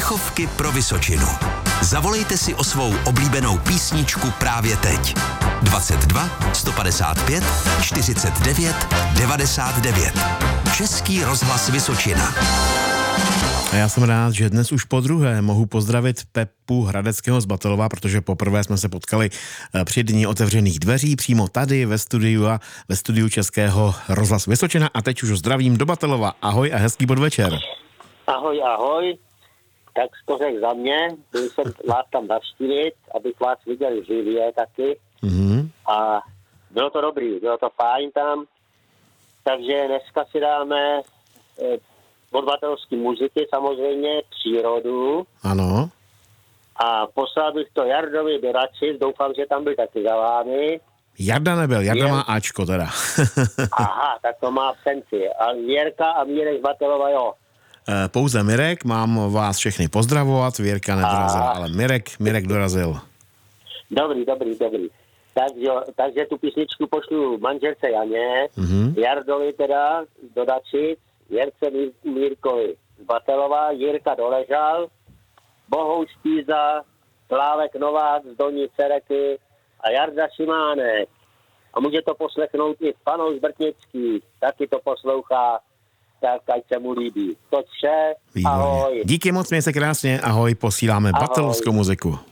Dechovky pro Vysočinu. Zavolejte si o svou oblíbenou písničku právě teď. 22 155 49 99. Český rozhlas Vysočina. A já jsem rád, že dnes už podruhé mohu pozdravit Pepu Hradeckého z Batelova, protože poprvé jsme se potkali při dni otevřených dveří přímo tady ve studiu a ve studiu Českého rozhlasu Vysočina. A teď už zdravím do Batelova. Ahoj a hezký podvečer. Ahoj, ahoj. Tak to řek za mě. Byl jsem vás tam navštívit, abych vás viděl živě taky. Mm-hmm. A bylo to dobrý, bylo to fajn tam. Takže dneska si dáme od batelovské muziky samozřejmě přírodu. Ano. A poslal bych to Jardovi do Račic, doufám, že tam byl taky za vámi. Jarda nebyl, Jarda má Ačko teda. Aha, tak to má absenci. A Věrka a Mírek z Batelova, jo. Pouze Mirek, mám vás všechny pozdravovat, Věrka nedorazil, ale Mirek dorazil. Dobrý. Takže tu písničku pošlu manželce Janě, Jardovi teda do Dačic, Věrce Mírkovi z Batelova, Jirka Doležal, Bohouš Píza, Slávek Novák z Dolní Cereky a Jarda Šimánek. A může to poslechnout i Panou Zbrtnický, taky to poslouchá, tak ať se mu líbí. To vše, ahoj. Díky moc, měj se krásně, ahoj, posíláme batelovskou muziku.